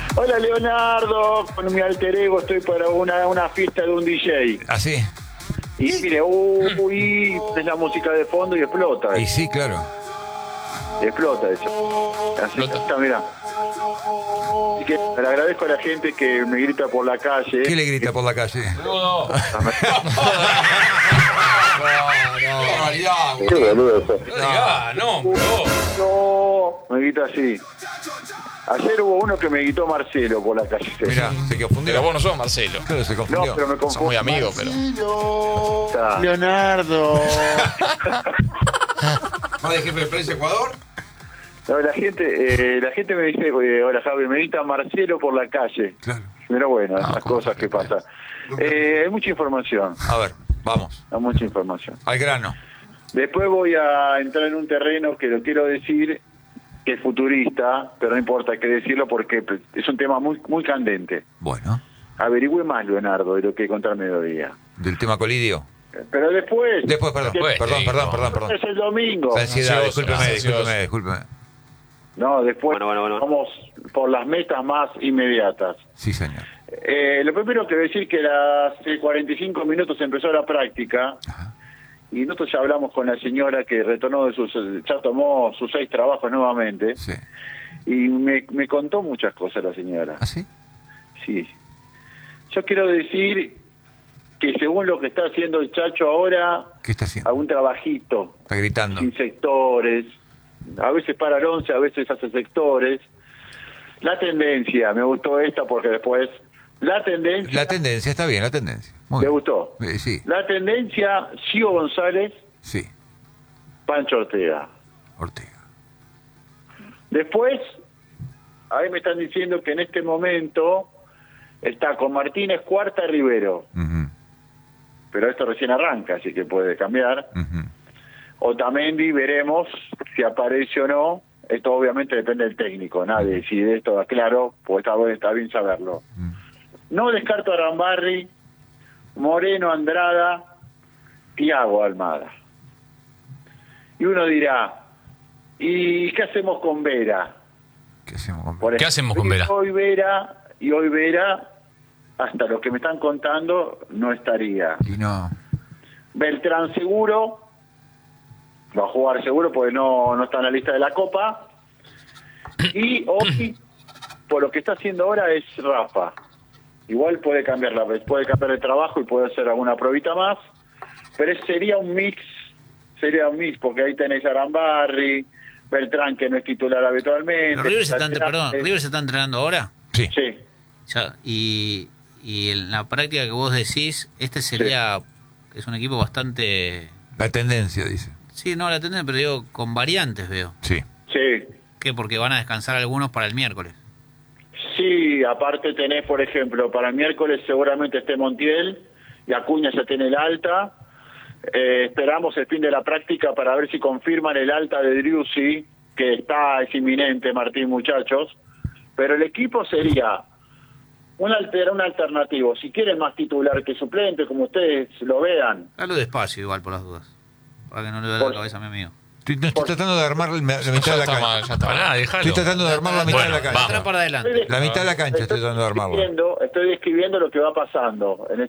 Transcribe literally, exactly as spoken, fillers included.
Hola Leonardo, con mi alter ego estoy para una, una fiesta de un D J. ¿Ah, sí? Y mire, uy, es la música de fondo y explota. Y sí, claro. Explota eso. Así que está, mirá. Así que le agradezco a la gente que me grita por la calle. ¿Qué le grita por la calle? No, no. Qué boludo eso. No diga, no, no. No, me grita así. Ayer hubo uno que me gritó Marcelo por la calle. Mirá, se confundió. Pero vos no sos Marcelo. Claro, se No, confundió. pero me confundo. Sos muy amigo, pero. Está. Leonardo. ¿Más de jefe de prensa Ecuador? No, la gente, eh, la gente me dice, eh, hola Javi, me grita Marcelo por la calle. Claro. Pero bueno, Ah, esas ¿cómo cosas se que puede? pasan. Eh, hay mucha información, A ver, vamos. hay mucha información. Al grano. Después voy a entrar en un terreno que lo quiero decir, que es futurista, pero no importa, hay que decirlo porque es un tema muy muy candente. Bueno, Averigüe más, Leonardo, de lo que contar mediodía. del tema colidio. Pero después... Después, perdón, que- Después, perdón, sí, perdón, no. perdón, perdón. Es el domingo. Ansiedad, Ansioso, discúlpeme, ansioso. discúlpeme, discúlpeme. No, después Bueno, bueno, bueno. vamos por las metas más inmediatas. Sí, señor. Eh, lo primero que decir que hace cuarenta y cinco minutos empezó la práctica. Ajá. Y nosotros ya hablamos con la señora que retornó de sus, ya tomó sus seis trabajos nuevamente, Sí. y me, me contó muchas cosas la señora. ¿Ah, sí? Sí. Yo quiero decir que según lo que está haciendo el Chacho ahora, ¿Qué está haciendo? algún trabajito, Está gritando. sin sectores, a veces para el once, a veces hace sectores. La tendencia, me gustó esta porque después, la tendencia, La tendencia, está bien, la tendencia. Muy ¿le bien. gustó? Eh, sí, La tendencia, Gio González, sí. Pancho Ortega. Ortega. Después, ahí me están diciendo que en este momento está con Martínez, Cuarta, Rivero. Ujú, Pero esto recién arranca, así que puede cambiar. ujú. Otamendi, veremos si aparece o no. Esto obviamente depende del técnico, nadie decide esto, claro, pues está, bien- está bien saberlo. Mm. No descarto a Rambarri, Moreno, Andrada, Thiago Almada. Y uno dirá, ¿y qué hacemos con Vera? ¿Qué hacemos con Por ¿Qué ejemplo, hacemos con Vera? Hoy Vera, y hoy Vera, hasta lo que me están contando, no estaría. Y no. Beltrán seguro, va a jugar seguro porque no, no está en la lista de la Copa. Y hoy, por lo que está haciendo ahora, es Rafa. Igual puede cambiar la puede cambiar el trabajo y puede hacer alguna probita más, pero ese sería un mix, sería un mix, porque ahí tenés a Arambarri, Beltrán, que no es titular habitualmente. Pero River se está, entre- Lateral, perdón, River se está entrenando ahora. Sí. Sí, Ya, y, y en la práctica que vos decís, este sería, es un equipo bastante, La tendencia, dice. sí, no la tendencia, pero digo, con variantes veo. Sí. sí. ¿Qué? Porque van a descansar algunos para el miércoles. Sí, aparte tenés, por ejemplo, para el miércoles seguramente esté Montiel y Acuña ya tiene el alta. Eh, esperamos el fin de la práctica para ver si confirman el alta de Driussi, que está, es inminente, Martín, muchachos. Pero el equipo sería un, alter, un alternativo. Si quieren más titular que suplente, como ustedes lo vean. Dalo despacio igual por las dudas. Para que no le dé Por- la cabeza a mi amigo. Estoy, no, estoy tratando de armar la, la mitad Ya de la está cancha. mal, ya está. Pará, déjalo. Estoy tratando de armar la mitad Bueno, de la cancha. vamos. Atrás para adelante. Estoy La mitad de la cancha estoy tratando de armarla. describiendo, estoy describiendo lo que va pasando en